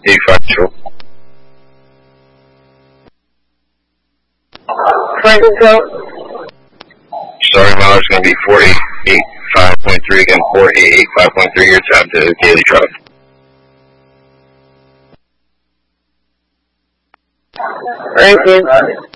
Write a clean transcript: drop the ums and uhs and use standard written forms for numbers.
85 control. Franklin code. Starting mileage is going to be 485.3 again, 4885.3 your time to daily drive. Thank you.